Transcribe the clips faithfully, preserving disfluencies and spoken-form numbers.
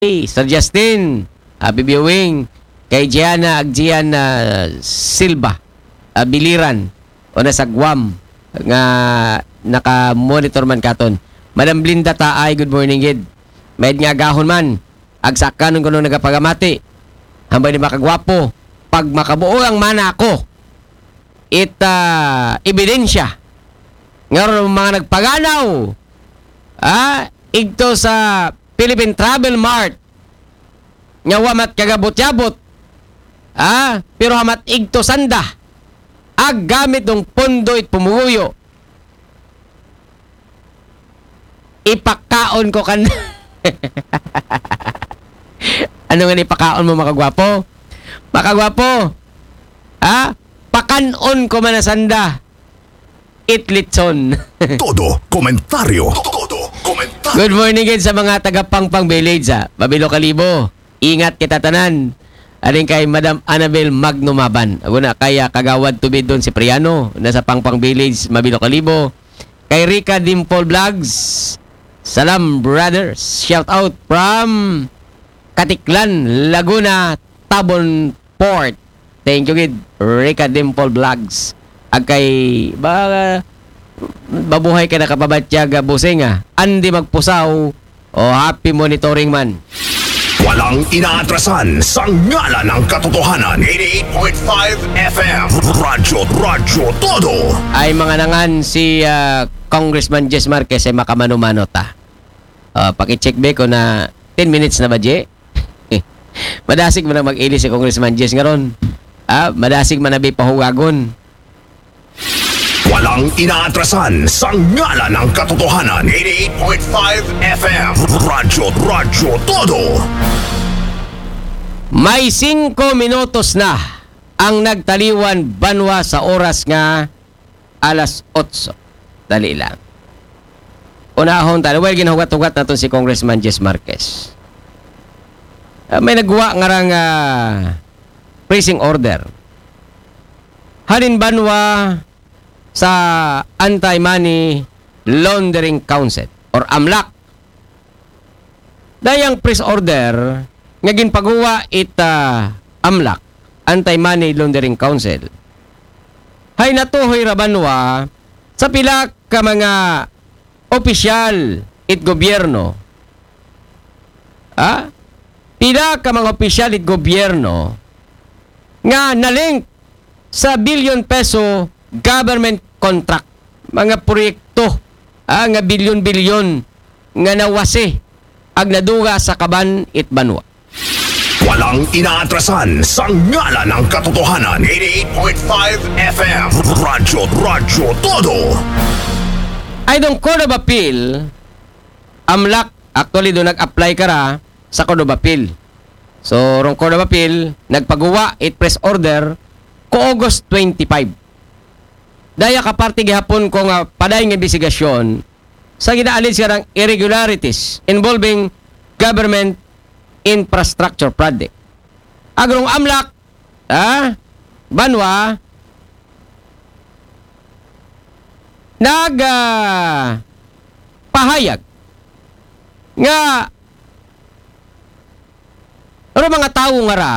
Hey, Sir Justin, happy viewing. Kay Gianna Agjian uh, Silva, uh, Biliran, o nasa Guam, nga naka-monitor man katon. Madam Blinda Taay, good morning, gid. May nga gahon man, agsakan kung nagapagamati. Hambay ni makagwapo, pag makabuo ang mana ako, it uh, ebidensya. Ngayon mga nagpaganaw, ah, igto sa Philippine Travel Mart, nga wamat kagabot-yabot, ah, pero hamat igto sanda, ag gamit ng pondo it pumuguyo. Ipakaon ko kan. Ano nga ipakaon mo, makagwapo? Makagwapo, ah, pakanon ko man na sanda, itlitson. Todo komentaryo. Todo komentaryo. Good morning again sa mga taga-Pangpang Village, ha. Babilo Kalibo. Ingat kita tanan. Aling kay Madam Annabel Magnumaban. Aguna kaya kagawad tubid doon si Priano. Nasa Pangpang Village, Mabilo Kalibo. Kay Rica Dimple Vlogs. Salam brothers. Shout out from Katiklan, Laguna, Tabon Port. Thank you, kid. Rica Dimple Vlogs. Ag kay ba, babuhay ka na kapabatyaga busing, ha. Andi magpusaw o happy monitoring man. Walang inaatrasan sa ngalan ng katotohanan. eighty-eight point five F M. Radyo, radyo, todo. Ay mga nangan si uh, Congressman Jess Marquez ay makamano-mano ta. Uh, pakicheck be ko na ten minutes na ba, Je? Madasig mo na mag-ili si Congressman Jess ngaron. Ah, madasig man na be pahugagon. Walang inaatrasan sa ngalan ng katotohanan. eighty-eight point five F M. Radyo, radyo, todo. May singko minutos na ang nagtaliwan banwa sa oras nga alas otso. Dali lang. Unahon tali. Well, ginahugat-hugat na to si Congressman Jess Marquez. Uh, may nagwa nga rang uh, freezing order. Halin banwa sa Anti-Money Laundering Council or AMLAC. Dayang freeze order nga ginpagawa it uh, AMLAC, Anti-Money Laundering Council. Hay natuhoy rabanwa sa pila ka mga opisyal it gobyerno. Ah? Pila ka mga opisyal it gobyerno nga nalink sa billion peso government contract, mga proyekto, ah, nga bilyon-bilyon nga nawasi ag naduga sa kaban it banwa. Walang inaatrasan sa ngalan ng katotohanan. eighty-eight point five F M. Radyo, radyo, todo. Ay dong Court of Appeal, AMLAC, actually doon nag-apply ka ra sa Court of Appeal. So, rong Court of Appeal, nagpagawa it press order ko August twenty-five. Daya kaparte gihapon ko nga paday ng investigasyon sa ginaalid siya ng irregularities involving government infrastructure project. Agrong AMLAC, ah, banwa, nag uh, pahayag nga pero mga tao nga ra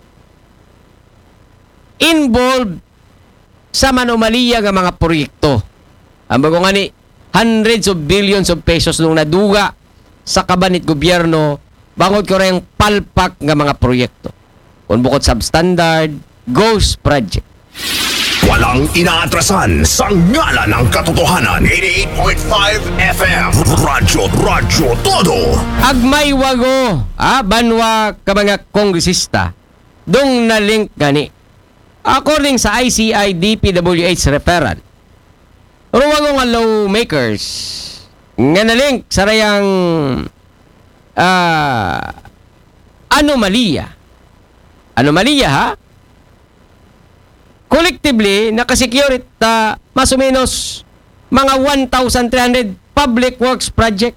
involved sa manomaliya nga mga proyekto. Ang bago nga ni, hundreds of billions of pesos nung naduga sa kabanit gobyerno, bangod ko rin palpak nga mga proyekto. Kung bukod substandard, ghost project. Walang inaatrasan sa ngalan ng katotohanan. eighty-eight point five F M. Radyo, radyo, todo. Agmay wago, ah, banwa ka mga kongresista, dong na-link gani. According sa I C I D P W H referral, ruwago nga lawmakers nga na-link sa rayang uh, anomalya. Anomalya, ha? Collectively, nakasecure uh, mas o menos mga one thousand three hundred public works project.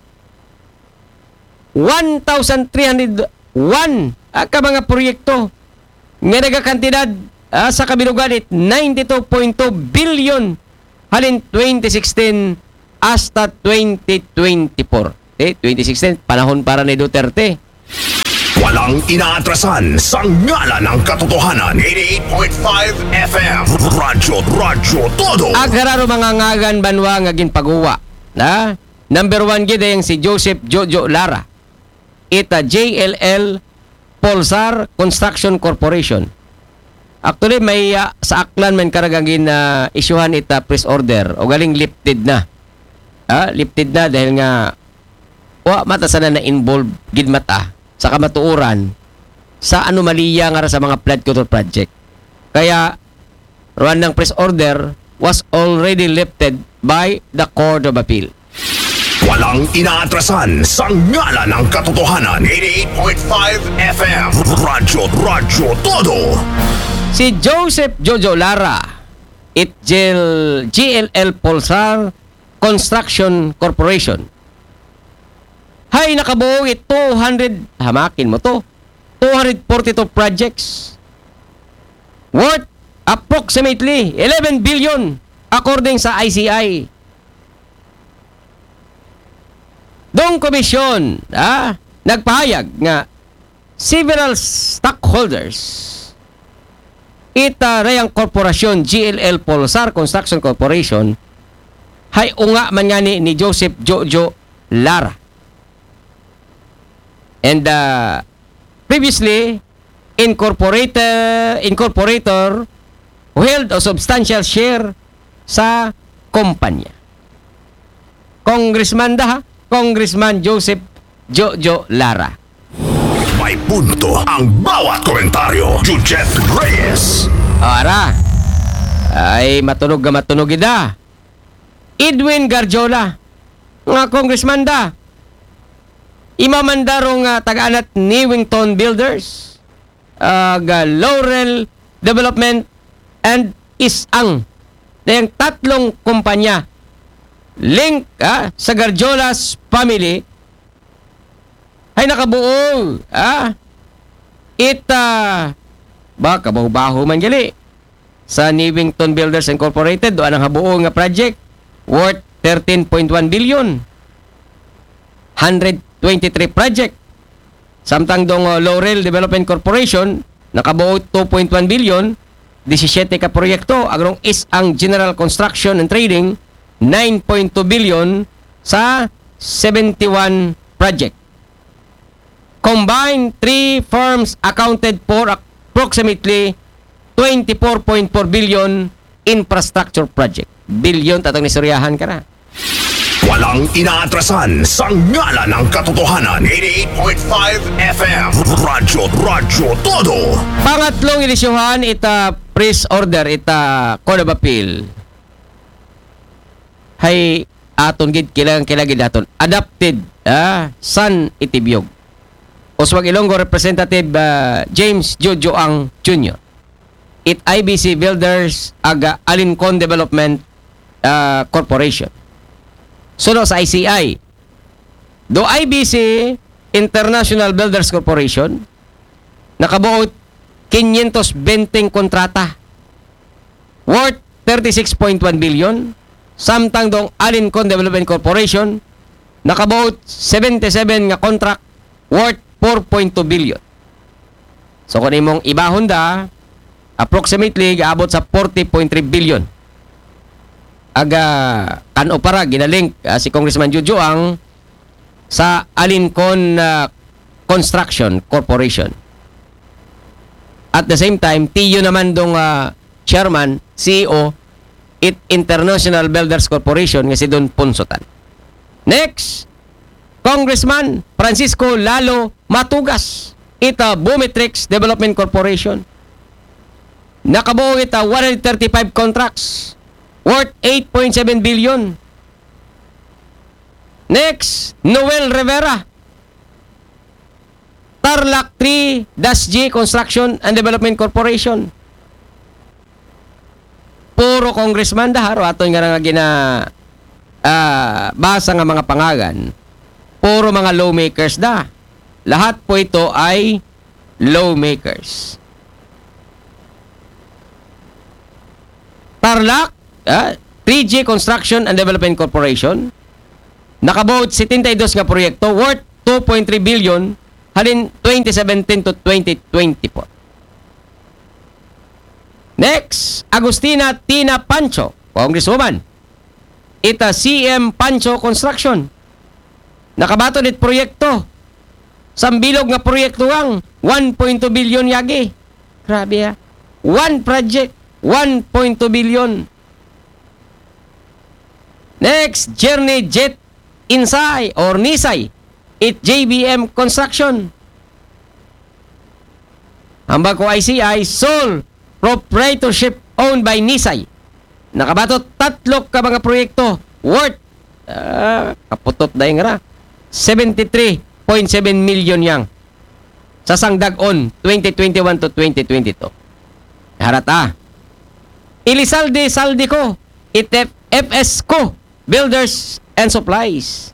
one thousand three hundred one uh, ka mga proyekto nga nagakantidad uh, sa kabilugan it ninety-two point two billion halin twenty sixteen hasta twenty twenty-four. Eh, twenty sixteen, panahon para ni Duterte. Walang inaatrasan sa ngala ng katotohanan. eighty-eight point five F M. Radyo, Radyo Todo. Agararo mga ngagan banwa nga ginpagawa. Na? Number one gid yung si Joseph Jojo Lara. Ita J L L Polsar Construction Corporation. Actually may uh, sa Aklan man karagagin na uh, isyuhan ita press order o galing lifted na. Ah, lifted na dahil nga wa mata sana na involved gid mata sa kamatuoran sa anomalya nga sa mga flood control project. Kaya ruan ng press order was already lifted by the Court of Appeal. Walang inaatrasan sa ngala ng katotohanan. eighty-eight point five F M. Radyo, Radyo Todo. Si Joseph Jojo Lara, it G L L Polsar Construction Corporation. Hay nakabuo it two hundred, hamakin mo to, two hundred forty-two projects worth approximately eleven billion according sa I C I. Dong komisyon, ah, nagpahayag nga several stockholders ita rayang korporasyon G L L Polsar Construction Corporation hay unga man nga ni, ni Joseph Jojo Lara. And uh, previously, incorporator, incorporator who held a substantial share sa kumpanya. Congressman da ha? Congressman Joseph Jojo Lara. May punto ang bawat komentaryo. Jujet Reyes. Ara, ay matunog ga matunog ida. Edwin Garjola, nga congressman da. Imamandarong uh, taga-anat Newington Builders, uh, ga Laurel Development and Isang. Yung tatlong kumpanya link uh, sa Garjola's family ay nakabuo. Ah, ita ba kabaho-baho man gali sa Newington Builders Incorporated doon ang habuo nga project worth thirteen point one billion. one hundred twenty-three project. Samtang dong uh, Laurel Development Corporation nakabuo two point one billion, seventeen ka proyekto. Agrong is ang General Construction and Trading nine point two billion sa seventy-one project. Combined, three firms accounted for approximately twenty-four point four billion infrastructure project. Billion tatong nisuryahan ka na. Walang inaatrasan sa ngala ng katotohanan. eighty-eight point five F M. Radyo, Radyo Todo. Pangatlong inisyuhan ita press order ita Court of Appeal. Hay aton gid kilang kilagid aton adopted ah, San Itibiyog. Oswag Ilonggo Representative uh, James Jojo Ang Junior It I B C Builders aga Alincon Development uh, Corporation. Suno sa I C I. Do I B C International Builders Corporation nakabuo five hundred twenty kontrata worth thirty-six point one billion. Samtang dong Alincon Development Corporation nakabuo seventy-seven nga contract worth four point two billion. So kung imong ibahon da, approximately gaabot sa forty point three billion. Aga kano para ginalink uh, si Congressman Jojo Ang sa Alincon uh, Construction Corporation. At the same time, Tiyo naman dong uh, chairman, C E O, It International Builders Corporation nga si Don Ponsotan. Next, Congressman Francisco Lalo Matugas, ita Bumitrix Development Corporation. Nakabuo ita one hundred thirty-five contracts worth eight point seven billion. Next, Noel Rivera, Tarlac three G Construction and Development Corporation. Puro congressman daharo aton nga nga gina uh, basa nga mga pangalan. Puro mga lawmakers da. Lahat po ito ay lawmakers. Tarlac, uh, three G Construction and Development Corporation, nakabuo seventy-two nga proyekto worth two point three billion, one halin twenty seventeen to twenty twenty po. Next, Agustina Tina Pancho, Congresswoman. Ita C M Pancho Construction. Nakabato dit proyekto. Sambilog nga proyekto ang one point two billion yagi. Grabe ha. One project, one point two billion. Next, Journey Jet Insay or Nisay. It J B M Construction. Hambag ko I C I, sole proprietorship owned by Nisay. Nakabato tatlo ka mga proyekto worth uh, kaputot na yung ra seventy-three point seven million yang sa sangdag-on twenty twenty-one to twenty twenty-two. Harata. Ilisaldi saldi ko it F S ko Builders and Supplies.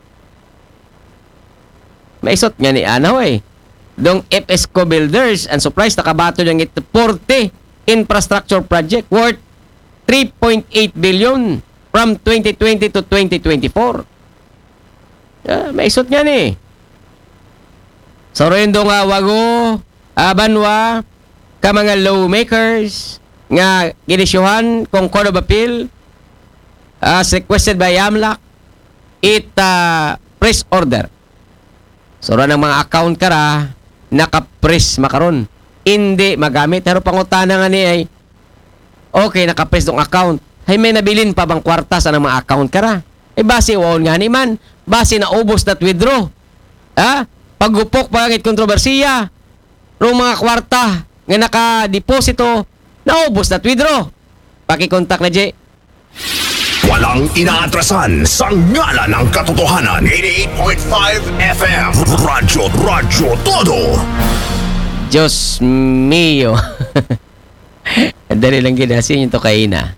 Maisot nga ni Anaw eh. Dong F S ko Builders and Supplies nakabato ng ito forty infrastructure project worth three point eight billion from twenty twenty to twenty twenty-four. Ah, maisot nga ni. So rin nga wago, abanwa, ka mga lawmakers nga ginisyuhan kung Court of Appeal as requested by AMLAC it uh, press order. So rin ang mga account kara naka-press makaron. Hindi magamit. Pero pangutana nga ni ay okay, naka-press dong account. Hay may nabilin pa bang kwarta sa mga account kara? Eh base waon nga ni man. Base na ubos na withdraw. Ha? Paggupok pagangit kontrobersiya. Rong mga kwarta nga naka-deposito na ubos na withdraw. Paki-contact na J. Walang inaatrasan sa ngala ng katotohanan. eighty-eight point five F M Radyo Radyo Todo. Diyos mio. Dali lang ginasin yung to kaina.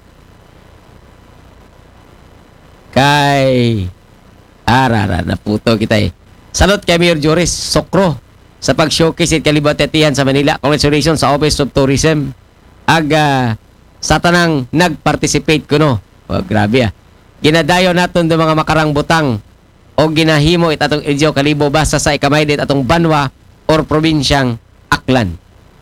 Kay arara na puto kita eh. Salot kay Mayor Joris Sokro sa pag-showcase at kalibatetihan sa Manila. Congratulations sa Office of Tourism. Aga sa tanang nag-participate ko no. Oh, grabe ah. Ginadayo naton do mga makarang butang o ginahimo it atong L G O Kalibo basta sa ikamay dit atong banwa or probinsyang Aklan.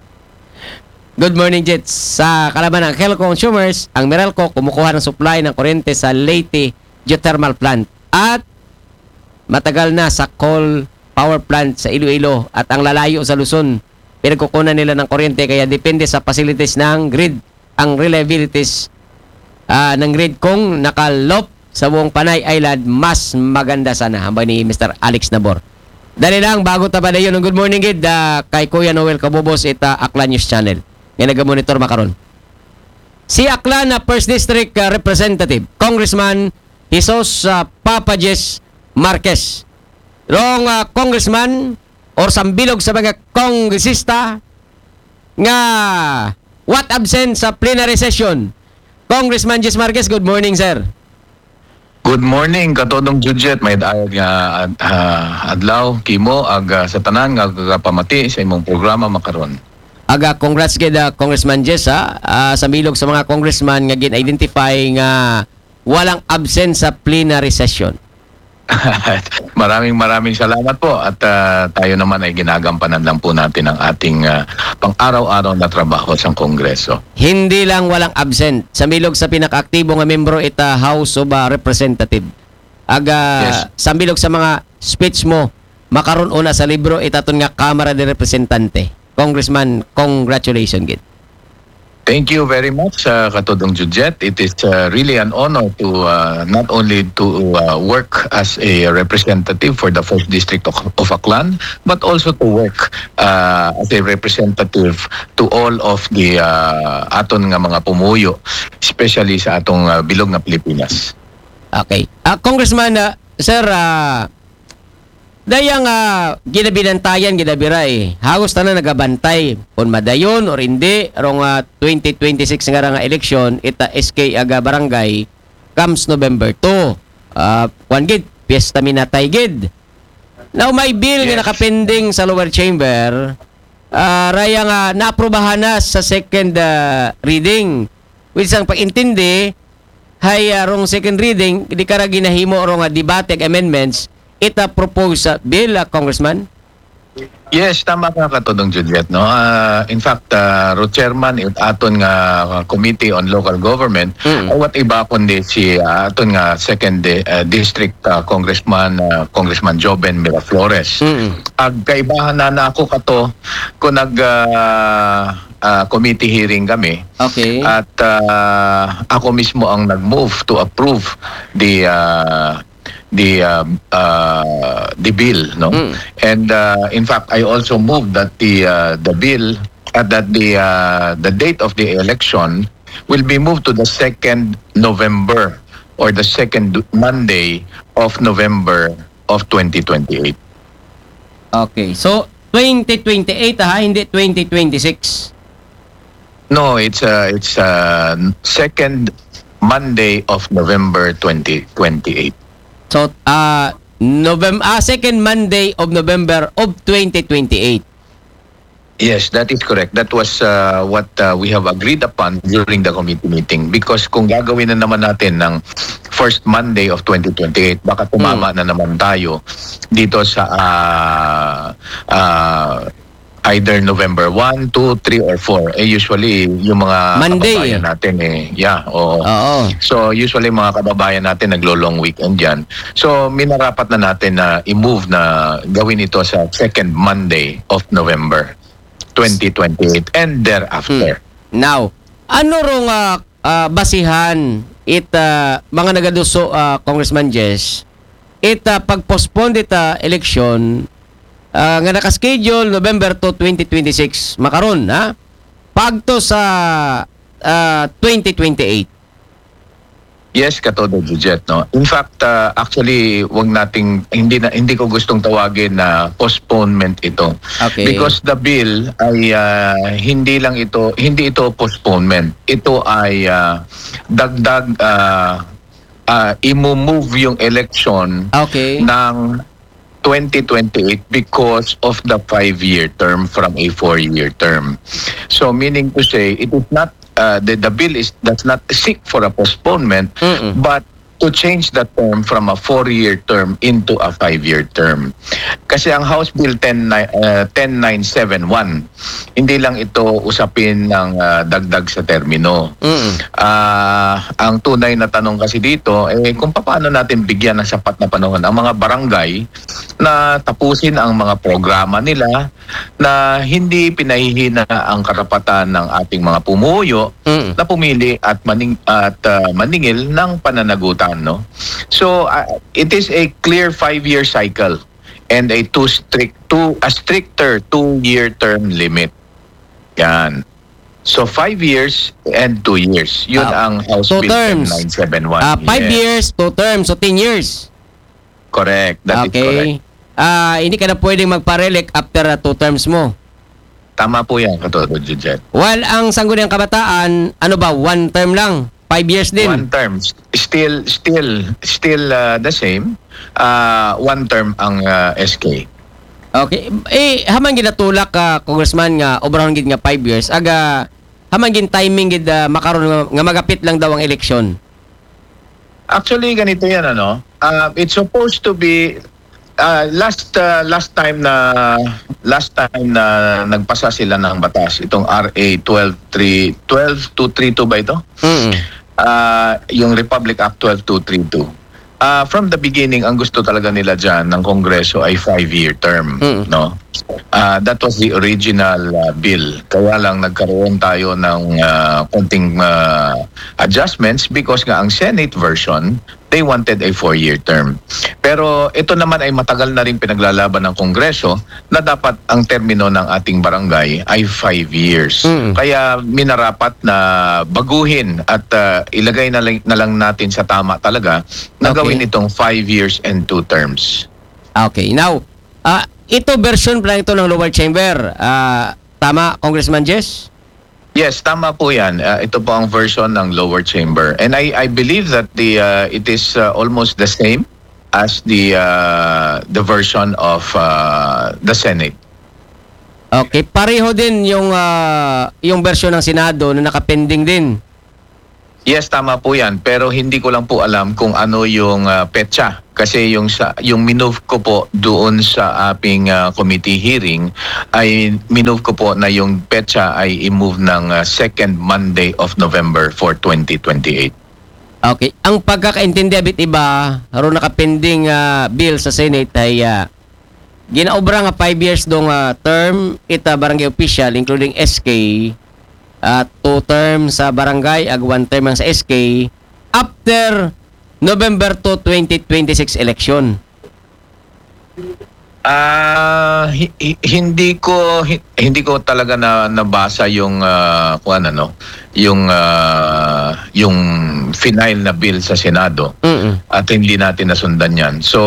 Good morning, Jets. Sa kalaban ng Hell Consumers, ang Meralco kumukuha ng supply ng kuryente sa Leyte Geothermal Plant at matagal na sa coal power plant sa Iloilo at ang lalayo sa Luzon. Pinagkukunan nila ng kuryente kaya depende sa facilities ng grid ang reliabilities uh, ng grid kung nakalop sa buong Panay Island mas maganda sana. Hambay ni Mister Alex Nabor. Dali lang, bago taba na yun. Good morning, Gid. Uh, kay Kuya Noel Kabubos, ita Aklan News Channel. Nga nag-monitor makaron. Si Aklan na First District uh, Representative, Congressman Jesus uh, Papajes Marquez. Rong uh, Congressman or sambilog sa mga kongresista nga what absent sa plenary session. Congressman Jes Marquez, good morning, sir. Good morning, katodong Judget. May daag nga uh, adlaw, kimo, ag uh, sa tanan, nga pamati sa imong programa makaron. Aga, congrats kay uh, Congressman Jess, ha? Uh, sa milog sa mga congressman nga gin-identify nga walang absent sa plenary session. Maraming maraming salamat po at uh, tayo naman ay ginagampanan lang po natin ang ating uh, pang-araw-araw na trabaho sa Kongreso. Hindi lang walang absent. Sa milog sa pinaka-aktibo nga membro ita House of uh, Representative. Aga, yes. Sa milog sa mga speech mo, makaroon una sa libro itaton nga Kamara de Representante. Congressman, congratulations, Gid. Thank you very much, uh, Katodong Judget. It is uh, really an honor to uh, not only to uh, work as a representative for the First District of, of Aklan, but also to work uh, as a representative to all of the uh, aton nga mga pumuyo, especially sa atong uh, bilog na Pilipinas. Okay. Uh, Congressman, uh, sir, uh, dayang uh, ginabinantayan, ginabira eh. Hagos na na nagabantay. Kung madayon or hindi, rong uh, twenty twenty-six nga nga eleksyon, ita S K aga barangay, comes November two. Uh, Juan Gid, piyesta minatay Gid. Now may bill yes. nga nakapending sa lower chamber, uh, raya nga naaprubahan na sa second uh, reading. Which ang pag-intindi, hay uh, rong second reading, di kara ginahimo rong uh, debate amendments, ita propose sa bill, uh, Congressman? Yes, tama ka katudong Juliet, no. Ah, in fact, uh, ro chairman it aton nga Committee on Local Government, Mm. ay what iba kundi si ah, aton nga second di- ah, district ah, congressman ah, Congressman Joben Miraflores. Mm. Ag kaibahan na na ako kato kung nag ah, ah, committee hearing kami. Okay. At ah, ako mismo ang nag-move to approve the uh, the uh, uh, the bill, no. Mm. And uh, in fact, I also moved that the uh, the bill at that the uh, the date of the election will be moved to the second November or the second Monday of November of twenty twenty-eight. Okay. So, twenty twenty-eight ha, hindi twenty twenty-six. No, it's uh, it's uh, second Monday of November twenty twenty-eight. So, uh, November, ah, second Monday of November of twenty twenty-eight. Yes, that is correct. That was uh, what uh, we have agreed upon during the committee meeting. Because kung gagawin na naman natin ng first Monday of twenty twenty-eight, baka tumama na naman tayo dito sa uh, uh, either November one, two, three, or four. Eh, usually, yung mga Monday, kababayan eh. natin eh. Yeah, oo. Oo. So, usually mga kababayan natin naglo-long weekend yan. So, minarapat na natin na i-move na gawin ito sa second Monday of November twenty twenty-eight and thereafter. Now, ano rong uh, uh, basihan it uh, mga nagaduso uh, Congressman Jess it uh, pag-postpone ita election uh, nga naka-schedule November two, twenty twenty-six makaron ha pagto sa uh, twenty twenty-eight. Yes, katodo Jujet, no. In fact, uh, actually, wag nating hindi na hindi ko gustong tawagin na postponement ito. Okay. Because the bill ay uh, hindi lang ito, hindi ito postponement. Ito ay uh, dagdag uh, uh, i-move yung election Okay. ng twenty twenty-eight because of the five-year term from a four-year term. So meaning to say, it is not uh, the the bill is does not seek for a postponement, Mm-mm. but to change the term from a four-year term into a five-year term. Kasi ang House Bill ten nine seven one, hindi lang ito usapin ng uh, dagdag sa termino. Mm. Ah, ang tunay na tanong kasi dito eh kung paano natin bigyan ng sapat na panahon ang mga barangay na tapusin ang mga programa nila na hindi pinahihina ang karapatan ng ating mga pumuyo Mm. na pumili at maning at ah, maningil ng pananagutan, no. So ah, it is a clear five-year cycle and a two strict two a stricter two-year term limit. Yan. So five years and two years. Yun Ah, ang House two Bill terms. nine seven one. Uh, five years, two terms, so ten years. Correct. That is correct. Okay. Ah, hindi ka na pwedeng magpa-reelect after uh, two terms mo. Tama po yan, Katodo Jujet. While ang Sangguniang Kabataan, ano ba, one term lang? Five years din? One term. Still, still, still uh, the same. Uh, one term ang uh, S K. Okay. Eh, hamang ginatulak ka, Congressman, nga, obrahon gid nga five years, aga, hamang gin timing gid uh, makaroon nga, nga magapit lang daw ang eleksyon. Actually, ganito yan, ano? Uh, it's supposed to be uh, last uh, last time na last time na nagpasa sila ng batas, itong R A twelve two thirty-two ba ito? Mm. Uh, yung Republic Act twelve two thirty-two. Uh, from the beginning, ang gusto talaga nila dyan ng Kongreso ay five-year term. Mm. No? Uh, that was the original uh, bill. Kaya lang nagkaroon tayo ng uh, konting uh, adjustments because nga ang Senate version, they wanted a four-year term. Pero ito naman ay matagal na rin pinaglalaban ng Kongreso na dapat ang termino ng ating barangay ay five years. Mm. Kaya minarapat na baguhin at uh, ilagay na lang, na lang natin sa tama talaga na Okay. gawin itong five years and two terms. Okay. Now, ah, ito version pa lang ito ng lower chamber. Ah, tama, Congressman Jess? Yes, tama po yan. Uh, ito po ang version ng lower chamber. And I I believe that the uh, it is uh, almost the same as the uh, the version of uh, the Senate. Okay, pareho din yung ah, yung version ng Senado na nakapending din. Yes, tama po yan. Pero hindi ko lang po alam kung ano yung uh, petsa. Kasi yung, sa, yung minove ko po doon sa aping uh, committee hearing, ay minove ko po na yung petsa ay i-move ng uh, second Monday of November for twenty twenty-eight. Okay. Ang pagkakaintindi bit iba, haron nakapending uh, bill sa Senate ay uh, ginaobra nga five years dong uh, term ita barangay official including S K at two term sa barangay ag one term ang sa S K after November two, twenty twenty-six election. Ah, hi- hi- hindi ko hi- hindi ko talaga na nabasa yung uh, kung ano, yung uh, yung final na bill sa Senado. Mm-mm. At hindi natin nasundan 'yan. So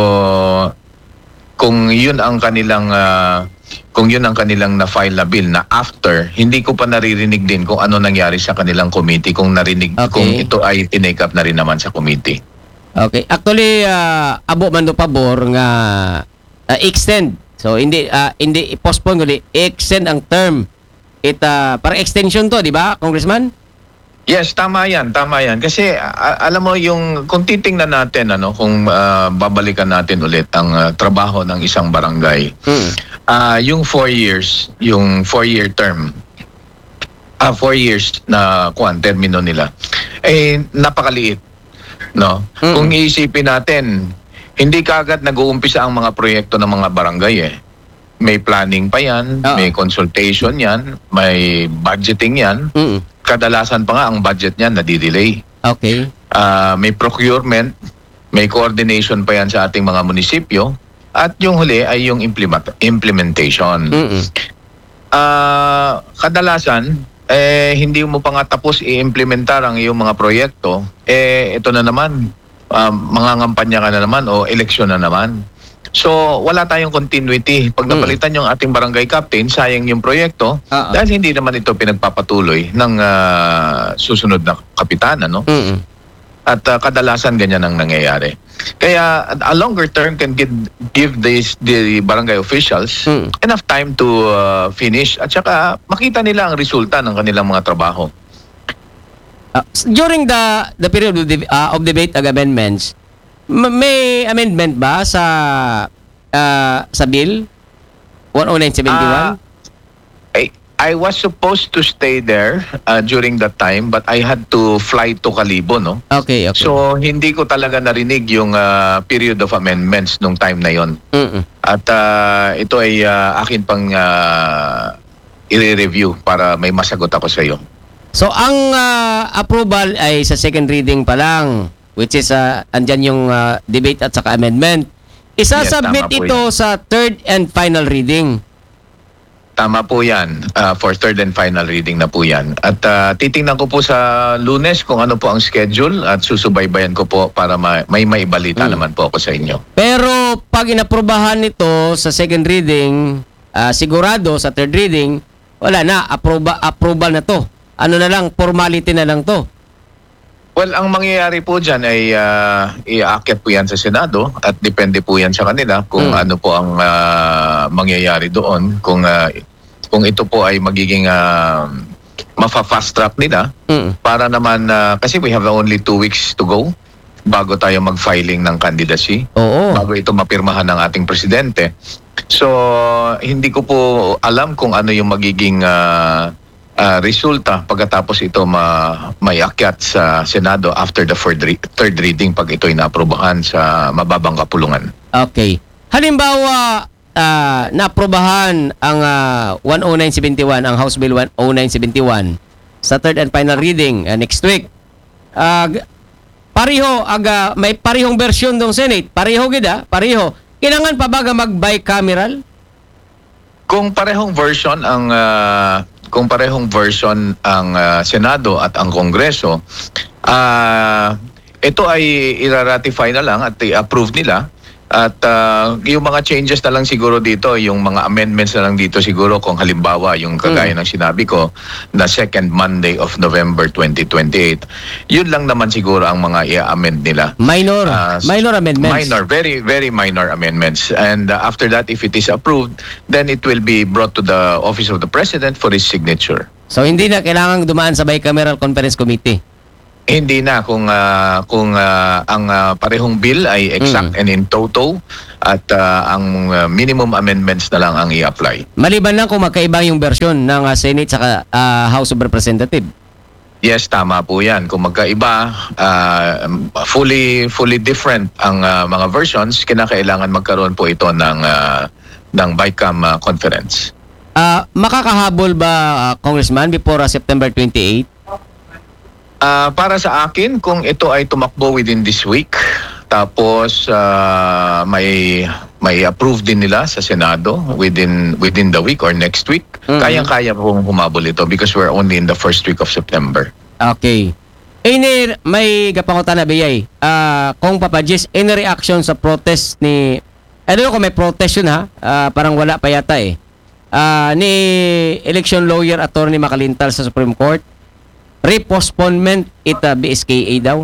kung 'yun ang kanilang uh, kung 'yun ang kanilang na-file na bill na after, hindi ko pa naririnig din kung ano nangyari sa kanilang committee, kung narinig Okay. kung ito ay tinake up na rin naman sa committee. Okay. Actually, uh, abo man do pabor nga uh, extend. So hindi uh, hindi i-postpone kundi extend ang term. Ita para extension to, di ba, Congressman? Yes, tama 'yan, tama 'yan. Kasi a- alam mo yung kung titingnan natin ano, kung ah, babalikan natin ulit ang ah, trabaho ng isang barangay. Mm. Ah, yung four years, yung four-year term. Ah, four years na kuan termino nila. Eh napakaliit, no? Mm. Kung iisipin natin, hindi kaagad nag-uumpisa ang mga proyekto ng mga barangay eh. May planning pa 'yan, Oo. may consultation 'yan, may budgeting 'yan. Mm. Kadalasan pa nga ang budget niyan nadidelay. Okay. Ah, may procurement, may coordination pa yan sa ating mga munisipyo, at yung huli ay yung implement implementation. Mm. Ah, kadalasan eh hindi mo pa nga tapos i-implementar ang iyong mga proyekto, eh ito na naman, um, mangangampanya ka na naman o eleksyon na naman. So, wala tayong continuity. Pag Mm. napalitan yung ating barangay captain, sayang yung proyekto Oo. dahil hindi naman ito pinagpapatuloy ng ah, susunod na kapitan, ano? Mm. At ah, kadalasan ganyan ang nangyayari. Kaya a longer term can give, give this, the barangay officials Mm. enough time to ah, finish at saka makita nila ang resulta ng kanilang mga trabaho. Uh, during the the period of, the, uh, of debate ag amendments, ma- may amendment ba sa uh, sa bill one oh nine seventy-one? Ah, I, I was supposed to stay there ah, during that time, but I had to fly to Calibo, no? Okay, okay. So hindi ko talaga narinig yung ah, period of amendments nung time na yon. Mm-mm. At ah, ito ay ah, akin pang ah, i-review para may masagot ako sa iyo. So ang uh, approval ay sa second reading pa lang, which is uh, andyan yung uh, debate at saka amendment. Isa-submit Yes, tama po ito yan. sa third and final reading. Tama po yan. Ah, for third and final reading na po yan. At ah, titingnan ko po sa Lunes kung ano po ang schedule at susubaybayan ko po para ma- may maibalita Mm. naman po ako sa inyo. Pero pag inaprubahan nito sa second reading, ah, sigurado sa third reading, wala na, approval, approval na to. Ano na lang, formality na lang to. Well, ang mangyayari po dyan ay ah, iaakit po yan sa Senado at depende po yan sa kanila kung Mm. ano po ang ah, mangyayari doon. Kung ah, kung ito po ay magiging uh, mafa-fast track nila Mm. para naman, ah, kasi we have only two weeks to go bago tayo mag-filing ng candidacy, Oo. bago ito mapirmahan ng ating presidente. So, hindi ko po alam kung ano yung magiging ah, ah, resulta pagkatapos ito ma maiakyat sa Senado after the third, re- third reading pag ito ay naaprubahan sa mababang kapulungan. Okay. Halimbawa, ah, naaprobahan ang ah, one oh nine seventy-one, ang House Bill one oh nine seventy-one sa third and final reading ah, next week. Ah, g- pareho, aga, may parehong version ng Senate. Pareho gida, pareho. Kailangan pa baga mag-bicameral? Kung parehong version ang ah, kung parehong version ang ah, Senado at ang Kongreso, ah, ito ay iraratify na lang at i-approve nila. At ah, yung mga changes na lang siguro dito, yung mga amendments na lang dito siguro kung halimbawa yung kagaya ng sinabi ko na second Monday of November twenty twenty-eight, yun lang naman siguro ang mga i-amend nila. Minor. Ah, minor amendments. Minor, very, very minor amendments. And uh, after that, if it is approved, then it will be brought to the Office of the President for his signature. So, hindi na kailangang dumaan sa bicameral conference committee. Hindi na kung ah, kung ah, ang ah, parehong bill ay exact Mm. and in toto at ah, ang ah, minimum amendments na lang ang i-apply. Maliban lang kung magkaiba yung version ng ah, Senate saka ah, House of Representatives. Yes, tama po 'yan. Kung magkaiba, ah, fully fully different ang ah, mga versions, kinakailangan magkaroon po ito ng ah, ng BICAM ah, conference. Ah, makakahabol ba, ah, Congressman, before ah, September twenty-eighth? Ah, para sa akin, kung ito ay tumakbo within this week, tapos ah, may may approve din nila sa Senado within within the week or next week, Mhm. kayang-kaya pong humabol ito because we're only in the first week of September. Okay. Ini may gapangutan na biyay. Ah, kung papadjis, any reaction sa protest ni, I don't know kung may protest yun ha, Ah, parang wala pa yata eh. Ah, ni election lawyer attorney Makalintal sa Supreme Court, re-postponement ita B S K A daw.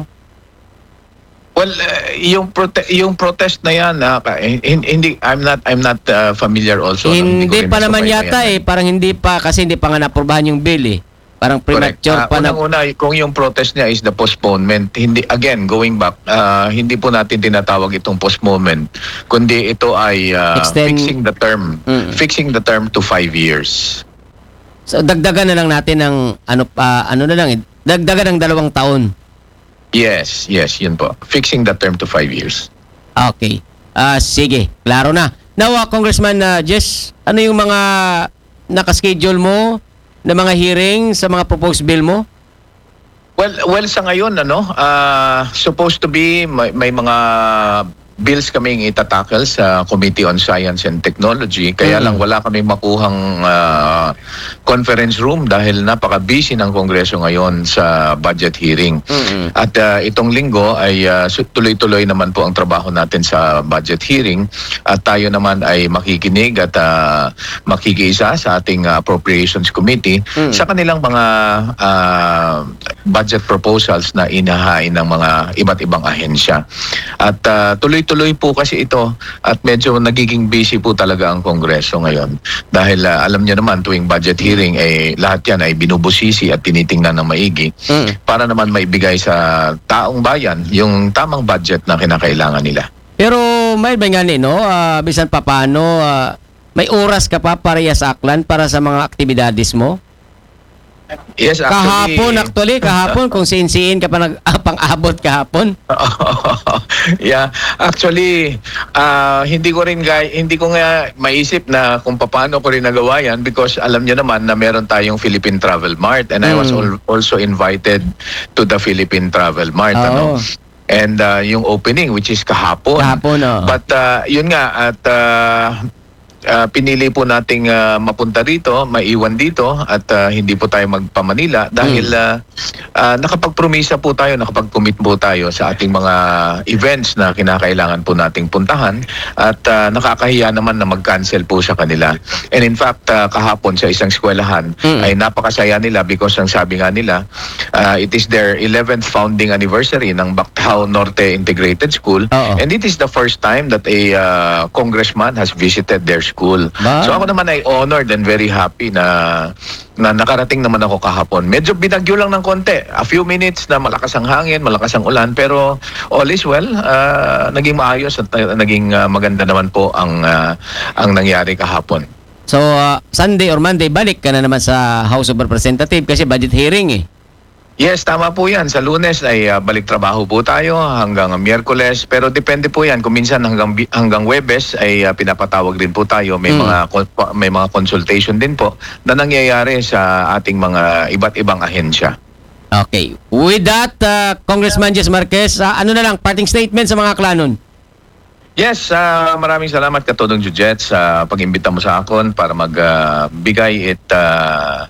Well, uh, yung prote- yung protest na 'yan, ah, ka- hin- hindi I'm not I'm not uh, familiar also. no? hindi ko rin pa naman nasabay na yata yan. eh, parang hindi pa kasi hindi pa nga naaprubahan yung bill eh. Parang Correct. premature Ah, pa na. unang-una, kung yung protest niya is the postponement, hindi again going back, ah, hindi po natin tinatawag itong postponement, kundi ito ay ah, Extend- fixing the term, Mm. fixing the term to five years. So dagdagan na lang natin ng ano pa ano na lang eh. Dagdagan ng dalawang taon. Yes, yes, yun po. Fixing the term to five years. Okay. Ah, sige, klaro na. Now, ah, Congressman uh, Jess, ano yung mga nakaschedule mo na mga hearing sa mga proposed bill mo? Well, well sa ngayon ano, ah, supposed to be may, may mga bills kaming itatakal sa Committee on Science and Technology, kaya Mhm. lang wala kaming makuhang ah, conference room dahil napaka-busy ng Kongreso ngayon sa budget hearing. Mhm. At ah, itong linggo ay ah, su- tuloy-tuloy naman po ang trabaho natin sa budget hearing at tayo naman ay makikinig at ah, makikiisa sa ating ah, Appropriations Committee Mm. sa kanilang mga ah, budget proposals na inahain ng mga iba't ibang ahensya. At ah, tuloy-tuloy po kasi ito at medyo nagiging busy po talaga ang Kongreso ngayon dahil ah, alam niyo naman tuwing budget hearing eh lahat yan ay binubusisi at tinitingnan ng maigi Mhm. para naman maibigay sa taong bayan yung tamang budget na kinakailangan nila. Pero may ba nga ni, no? Ah, bisan pa paano, ah, may oras ka pa para sa aklan para sa mga aktibidades mo? Yes, Kahapon, actually, kahapon, kung siin-siin ka pa nag, ah, pang-abot kahapon. Yeah, actually ah, hindi ko rin gay, hindi ko nga maisip na kung paano ko rin nagawa yan because alam niyo naman na meron tayong Philippine Travel Mart and I was Mm. al- also invited to the Philippine Travel Mart Oo. ano. And ah, yung opening which is kahapon. Kahapon, oo. But ah, yun nga at ah, ah, pinili po nating ah, mapunta dito, maiwan dito at ah, hindi po tayo magpa-Manila dahil Mm. ah, ah, nakapag-promisa po tayo, nakapag-commit po tayo sa ating mga events na kinakailangan po nating puntahan at ah, nakakahiya naman na mag-cancel po sa kanila. And in fact, ah, kahapon sa isang eskwelahan Mm. ay napakasaya nila because ang sabi nga nila, ah, it is their eleventh founding anniversary ng Bactao Norte Integrated School Oo. and it is the first time that a ah, congressman has visited their school. Ba? So ako naman ay honored and very happy na na nakarating naman ako kahapon. Medyo binagyo lang ng konti. A few minutes na malakas ang hangin, malakas ang ulan, pero all is well. Ah, naging maayos at ah, naging ah, maganda naman po ang ah, ang nangyari kahapon. So, ah, Sunday or Monday, balik ka na naman sa House of Representatives kasi budget hearing eh. Yes, tama po yan. Sa Lunes ay ah, balik trabaho po tayo hanggang Miyerkules. Pero depende po yan. Kung minsan hanggang bi- hanggang Webes ay ah, pinapatawag din po tayo. May Mm. mga kon- may mga consultation din po na nangyayari sa ating mga iba't ibang ahensya. Okay. With that, ah, Congressman Jess Marquez, ah, ano na lang, parting statement sa mga klanon? Yes, ah, maraming salamat Katodong Jujet sa pag-imbita mo sa akin para magbigay it uh,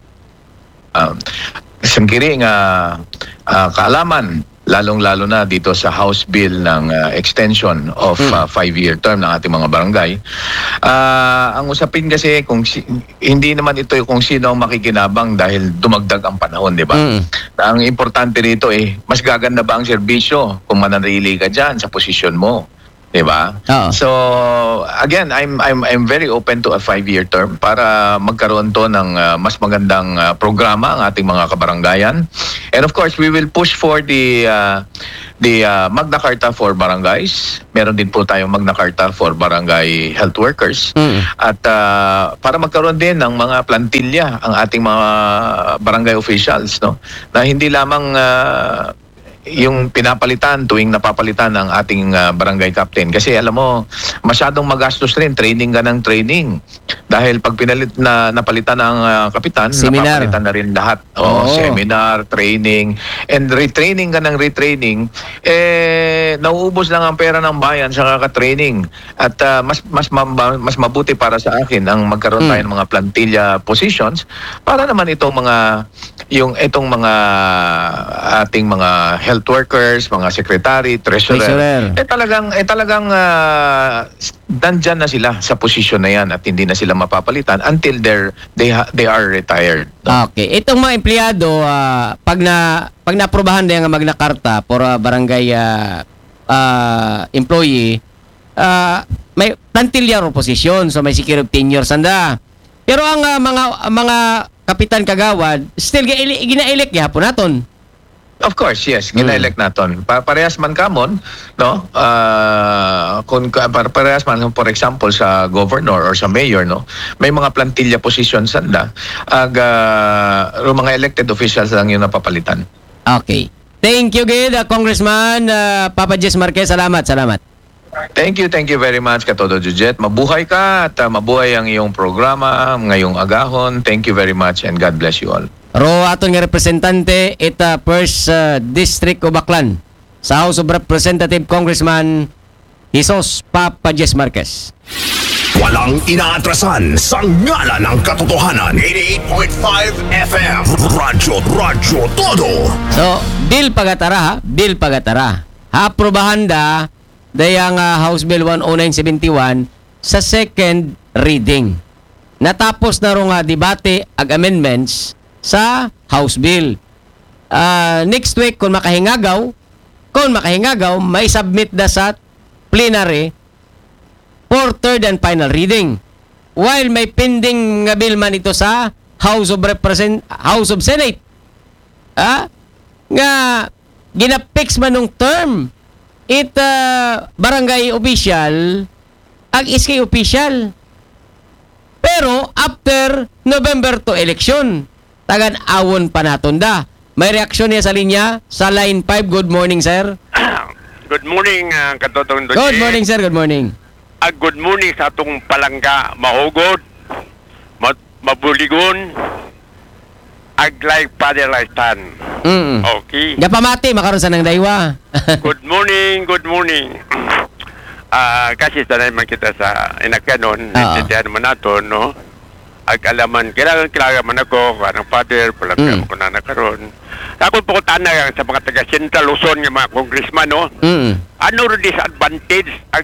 um, sangkiri nga ah, kaalaman lalong-lalo na dito sa House Bill ng ah, extension of Mm. ah, five-year term ng ating mga barangay. Ah, ang usapin kasi kung si- hindi naman ito kung sino ang makikinabang dahil dumagdag ang panahon, di ba? Mm. Ang importante rito eh, mas gaganda ba ang serbisyo kung mananatili ka dyan sa posisyon mo? Diba? Oo. So again, I'm I'm I'm very open to a five-year term para magkaroon to ng uh, mas magandang uh, programa ang ating mga kabaranggayan. And of course, we will push for the uh, the uh, Magna Carta for barangays. Meron din po tayong Magna Carta for barangay health workers. Mm. At uh, para magkaroon din ng mga plantilla ang ating mga barangay officials, no? Na hindi lamang uh, yung pinapalitan tuwing napapalitan ng ating uh, barangay captain. Kasi alam mo, masyadong magastos rin. Training ka ng training. Dahil pag pinalit na napalitan ng uh, kapitan, Seminar. napapalitan na rin lahat. Oo. Oh, seminar, training, and retraining ka ng retraining, eh, nauubos lang ang pera ng bayan sa kaka-training. At uh, mas, mas, ma- mas mabuti para sa akin ang magkaroon Mm. tayo ng mga plantilla positions para naman itong mga yung itong mga ating mga health workers, mga secretary, treasurer, Treasurer. eh talagang eh talagang uh, nandyan na sila sa posisyon na yan at hindi na sila mapapalitan until they're they ha- they are retired. Okay. Itong mga empleyado, ah, pag na pag naaprubahan din ang Magna Carta for ah, barangay ah, ah, employee, ah, may plantilla ro posisyon, so may security tenure sanda. Pero ang ah, mga mga kapitan kagawad still gina- gina-elect gyapon naton. Of course, yes, gina-elect naton. Pa parehas man kamon, no? Ah, kung ka- par- parehas man for example sa governor or sa mayor, no? May mga plantilla positions sanda. Ag ah, mga elected officials lang yung napapalitan. Okay. Thank you, gid, ah, Congressman ah, Papa Jess Marquez. Salamat, salamat. Thank you, thank you very much, Katodo Jujet. Mabuhay ka at uh, mabuhay ang iyong programa ngayong agahon. Thank you very much and God bless you all. Ro aton nga representante ita first uh, District of Baclan sa House of Representative Congressman Jesus Papa Jess Marquez. Walang inaatrasan sa ngala ng katotohanan. eighty-eight point five F M. Radyo, Radyo Todo. So, bill pagatara ha, bill pagatara. Haaprobahan da dayang uh, House Bill one oh nine seventy-one sa second reading. Natapos na ro nga debate ag amendments sa House Bill. Uh, next week kung makahingagaw, kung makahingagaw, may submit da sa plenary for third and final reading. While may pending nga bill man ito sa House of Represent House of Senate. Ah, nga ginapix man nung term it uh, barangay official ag S K official. Pero after November two election, tagan awon pa naton da. May reaksyon niya sa linya sa line five. Good morning, sir. Good morning, uh, Katotong Doji. Good morning, sir. Good morning. Uh, good morning sa atong palangga. Mahugod, ma- mabuligon, aglay padelastan. Mm. Okay. Gapamati makaron sa nang daywa. Good morning, good morning. Ah, kasi sanay man kita sa inakanon, Oo. naintindihan man nato, no? Ag alaman, kailangan kailangan man ako, kanang father, palangga Mm. ko na nakaroon. Ako po tanay sa mga taga Central Luzon, yung mga congressman, no? Mm. Ano rin disadvantage ag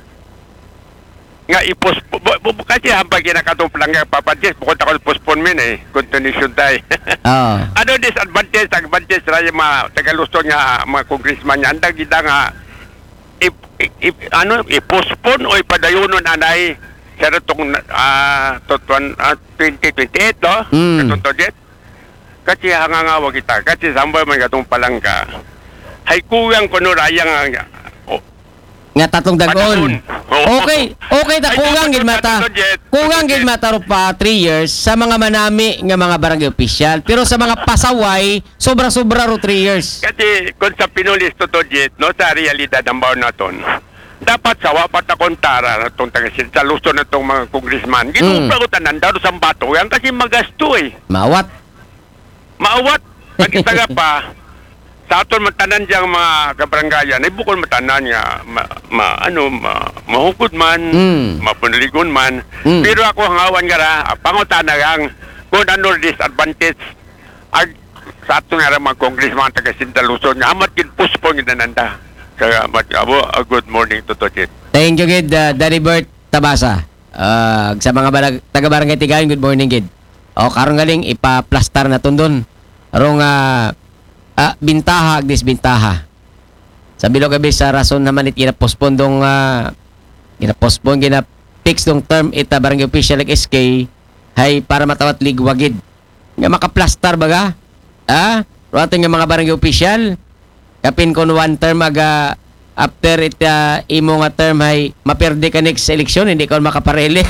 nga ipos bu, bu, bu, kasi hambag ginakatong palangga papadjes bukod ako postponement eh continuation tayo. Oo. Ano disadvantage advantage ra yung mga taga-Luzon nga mga congressman niya andag gida nga ip, ip, ip, ano i-postpone o ipadayonon anay sa itong uh, twenty twenty-eight no? Mm. Katong jet. Kasi hangangawa kita kasi sambay man katong palangga hay kuwang kuno rayang oh, Nga tatong dagon. Oo. Okay, okay ta Ay, kugang gid tatong mata. tatong jet. Kugang gid Jet. mata ro pa three years sa mga manami nga mga barangay official. Pero sa mga pasaway, sobra-sobra ro three years. Kasi kung sa pinulis to jet, no, sa realidad ng baon naton, dapat sa wapat na kontara na itong taga sa Luzon na itong mga congressman. Ginupra ko tanan, daro sa bato yan kasi magasto eh. Mawat. Maawat, pag itaga pa, sa aton matanan diyang mga kabaranggayan, ay bukol matanan niya, ma, ma, ano, ma, mahukod man, Mm. mapunaligon man. Mm. Pero ako hangawan nga ra, pangutana ang kung ano disadvantage ag sa aton nga ra mga congressman taga Central Luzon, nga amat kin puspong inananda. Kaya amat abo, uh, good morning to Tochit. Thank you gid uh, Daddy Bert Tabasa. Uh, sa mga balag, taga barangay Tigayon, good morning gid. O karon galing ipa-plastar na tundon. Arong uh, ah, bintaha ag disbintaha Sa bilog gabi sa rason naman it ginapospon dong uh, ginapospon gina-fix dong term ita barangay official like S K hay para matawat ligwagid. Nga makaplastar baga. Ah, ruatin nga mga barangay official kapin kon one term aga after it uh, imo nga term hay maperde ka next election hindi ka makaparelik.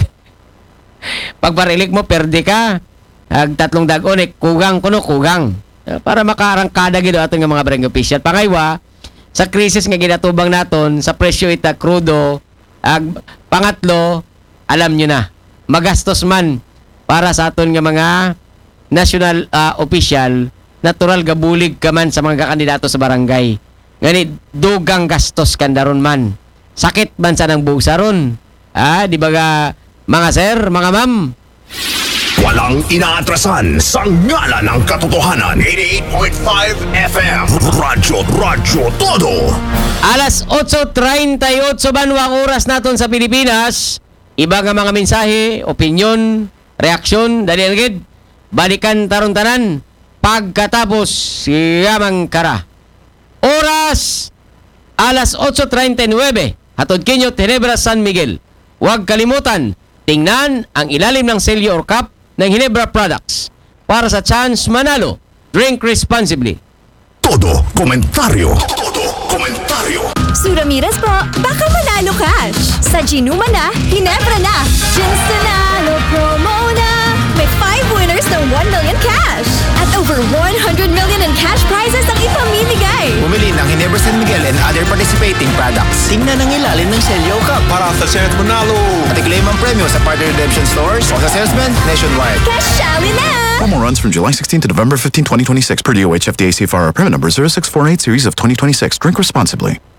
Pag parelik mo perde ka. Ag tatlong dagon eh, kugang kuno kugang. Uh, para makaarangkada gid aton nga mga barangay official. Pangaywa sa krisis nga ginatubang naton sa presyo ita krudo ag pangatlo alam nyo na magastos man para sa aton nga mga national uh, official natural gabulig ka man sa mga kandidato sa barangay. Ngani, dugang gastos kandaron man. Sakit man sa nang bugsaron. Ah, di ba ga, mga sir, mga ma'am? Walang inaatrasan sa ngalan ng katotohanan. eighty-eight point five F M. Radyo, Radyo Todo. Alas eight thirty-eight banwang oras naton sa Pilipinas. Iba nga mga mensahe, opinyon, reaksyon, dali agad. Balikan taron tanan. Pagkatapos siyamang kara. Oras alas eight thirty-nine. Hatod kinyo Ginebra San Miguel. Huwag kalimutan, tingnan ang ilalim ng selyo or cup ng Ginebra products para sa chance manalo. Drink responsibly. Todo komentaryo. Todo komentaryo. Suramiras po, baka manalo cash. Sa Ginuma na, Ginebra na. Just Nanalo promo na. May five winners ng one million cash. At over one hundred million in cash prizes ang ipamimigay. Bumili ng Ginebra San Miguel and other participating products. Tingnan ang ilalim ng Selyo Cup para sa chance manalo. At i-claim ang premyo sa partner redemption stores o sa salesman nationwide. Cashali na! Promo runs from July sixteenth to November fifteenth, twenty twenty-six per D O H F D A C F R. Permit number zero six four eight series of twenty twenty-six. Drink responsibly.